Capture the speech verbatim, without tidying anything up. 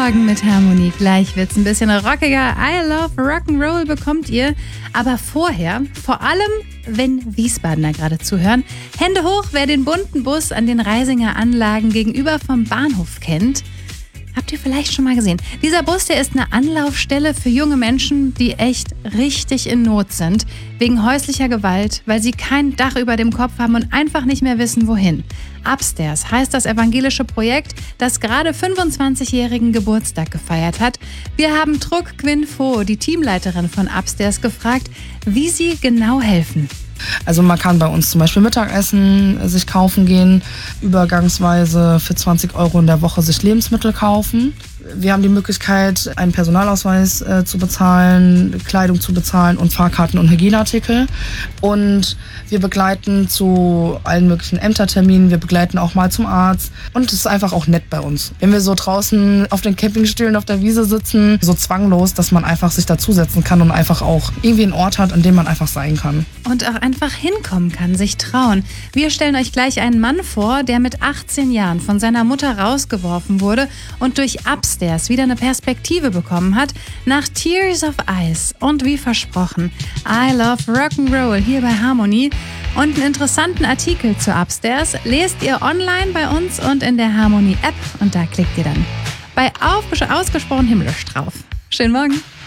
Morgen mit Harmonie. Gleich wird's ein bisschen rockiger. I love Rock'n'Roll bekommt ihr. Aber vorher, vor allem, wenn Wiesbadener gerade zuhören, Hände hoch, wer den bunten Bus an den Reisinger Anlagen gegenüber vom Bahnhof kennt. Habt ihr vielleicht schon mal gesehen? Dieser Bus, der ist eine Anlaufstelle für junge Menschen, die echt richtig in Not sind. Wegen häuslicher Gewalt, weil sie kein Dach über dem Kopf haben und einfach nicht mehr wissen, wohin. Upstairs heißt das evangelische Projekt, das gerade fünfundzwanzigjährigen Geburtstag gefeiert hat. Wir haben Truc Quinn Pho, die Teamleiterin von Upstairs, gefragt, wie sie genau helfen. Also man kann bei uns zum Beispiel Mittagessen sich kaufen gehen, übergangsweise für zwanzig Euro in der Woche sich Lebensmittel kaufen. Wir haben die Möglichkeit, einen Personalausweis äh, zu bezahlen, Kleidung zu bezahlen und Fahrkarten und Hygieneartikel. Und wir begleiten zu allen möglichen Ämterterminen, wir begleiten auch mal zum Arzt. Und es ist einfach auch nett bei uns. Wenn wir so draußen auf den Campingstühlen auf der Wiese sitzen, so zwanglos, dass man einfach sich dazusetzen kann und einfach auch irgendwie einen Ort hat, an dem man einfach sein kann. Und auch einfach hinkommen kann, sich trauen. Wir stellen euch gleich einen Mann vor, der mit achtzehn Jahren von seiner Mutter rausgeworfen wurde und durch Upstairs wieder eine Perspektive bekommen hat, nach Tears of Ice. Und wie versprochen, I love Rock'n'Roll hier bei Harmonie. Und einen interessanten Artikel zu Upstairs lest ihr online bei uns und in der Harmonie-App. Und da klickt ihr dann bei Aufges- ausgesprochen himmlisch drauf. Schönen Morgen.